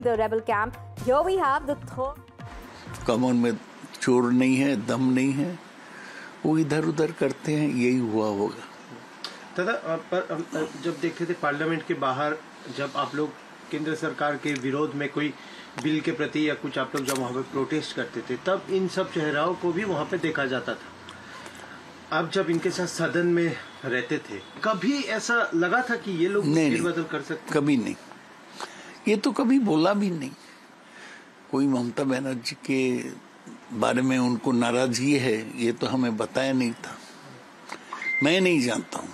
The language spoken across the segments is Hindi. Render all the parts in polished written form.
The rebel camp. Here we have the third. कमर में चोर नहीं है, दम नहीं है, वो इधर उधर करते हैं, यही हुआ होगा। दादा, पर जब देखते थे पार्लियामेंट के बाहर, जब आप लोग केंद्र सरकार के विरोध में कोई बिल के प्रति या कुछ आप लोग जब वहाँ पे प्रोटेस्ट करते थे, तब इन सब चेहराओं को भी वहाँ पे देखा जाता था। अब जब इनके साथ सदन में रहते थे, कभी ऐसा लगा था कि ये लोग फेरबदल कर सकते? कभी नहीं, ये तो कभी बोला भी नहीं। कोई ममता बनर्जी के बारे में उनको नाराजगी है, ये तो हमें बताया नहीं था, मैं नहीं जानता हूँ।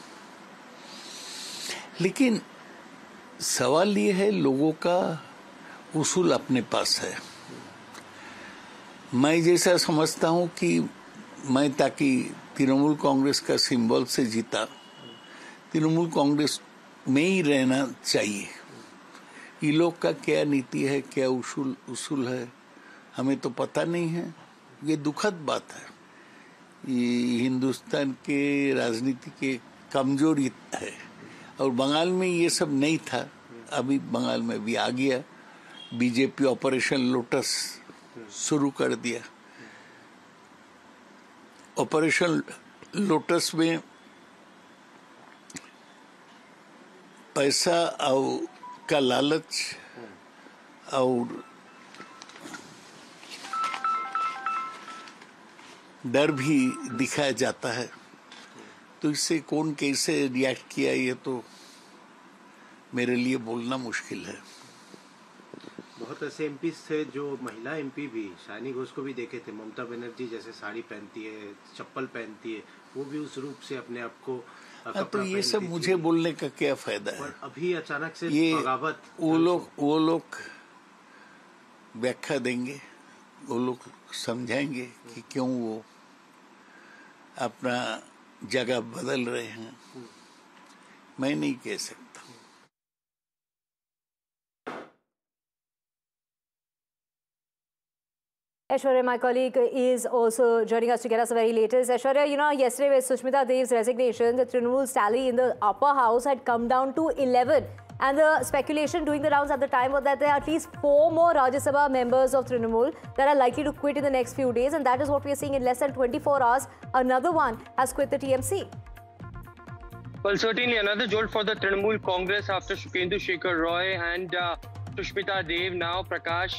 लेकिन सवाल ये है, लोगों का उसूल अपने पास है। मैं जैसा समझता हूँ कि मैं ताकि तृणमूल कांग्रेस का सिंबल से जीता, तृणमूल कांग्रेस में ही रहना चाहिए। ये लोग का क्या नीति है, क्या उसूल है, हमें तो पता नहीं है। ये दुखद बात है, ये हिंदुस्तान के राजनीति के कमजोरी है। और बंगाल में ये सब नहीं था, अभी बंगाल में भी आ गया। बीजेपी ऑपरेशन लोटस शुरू कर दिया। ऑपरेशन लोटस में पैसा और का लालच और डर भी दिखाया जाता है, तो इससे कौन कैसे रिएक्ट किया, ये तो मेरे लिए बोलना मुश्किल है। बहुत ऐसे एमपी थे जो महिला एमपी भी, शाइनी घोष को भी देखे थे, ममता बनर्जी जैसे साड़ी पहनती है, चप्पल पहनती है, वो भी उस रूप से अपने आप को तो ये सब मुझे बोलने का क्या फायदा है? अभी अचानक से ये बगावत, वो लोग व्याख्या देंगे, वो लोग समझाएंगे कि क्यों वो अपना जगह बदल रहे हैं। मैं नहीं कह सकता। Aishwarya, my colleague, is also joining us to get us the very latest. Aishwarya, you know, yesterday with Sushmita Dev's resignation, the Trinamool's tally in the upper house had come down to 11. And the speculation doing the rounds at the time was that there are at least 4 more Rajya Sabha members of Trinamool that are likely to quit in the next few days. And that is what we are seeing in less than 24 hours. Another one has quit the TMC. Well, certainly another jolt for the Trinamool Congress after Shukendu Shekhar Roy and Sushmita Dev. Now Prakash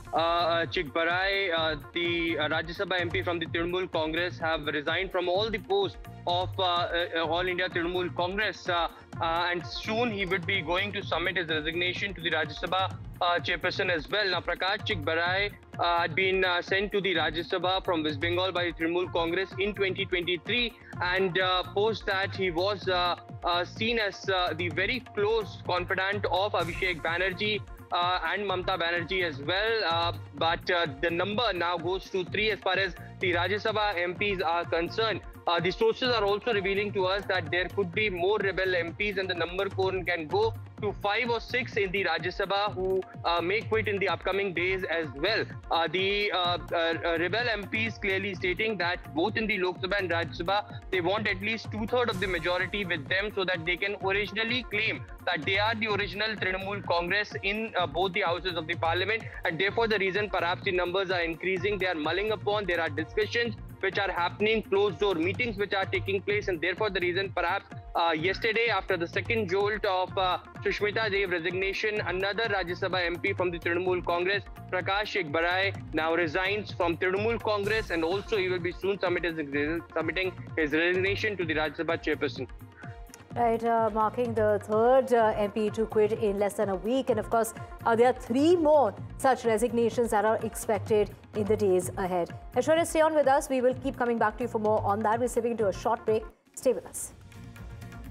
Chikbarai, the Rajya Sabha MP from the Trinamool Congress, have resigned from all the posts of All India Trinamool Congress, and soon he would be going to submit his resignation to the Rajya Sabha chairperson as well. Now, Prakash Chikbarai had been sent to the Rajya Sabha from West Bengal by the Trinamool Congress in 2023, and post that he was seen as the very close confidant of Abhishek Banerjee and Mamata Banerjee as well, but the number now goes to 3 as far as the Rajya Sabha MPs are concerned. The sources are also revealing to us that there could be more rebel MPs, and the number can go to 5 or 6 in the Rajya Sabha who may quit in the upcoming days as well. The rebel MPs clearly stating that both in the Lok Sabha and Rajya Sabha, they want at least 2/3 of the majority with them so that they can originally claim that they are the original Trinamool Congress in both the houses of the parliament, and therefore the reason perhaps the numbers are increasing. They are mulling upon, there are discussions which are happening, closed door meetings which are taking place, and therefore the reason perhaps yesterday after the second jolt of Sushmita Dev resignation, another Rajya Sabha MP from the Trinamool Congress, Prakash Chikbarai, now resigns from Trinamool Congress, and also he will be soon submitting his resignation to the Rajya Sabha chairperson. Right, marking the third MP to quit in less than a week. And of course, there are 3 more such resignations that are expected in the days ahead. Aishwarya, stay on with us. We will keep coming back to you for more on that. We're slipping into a short break. Stay with us.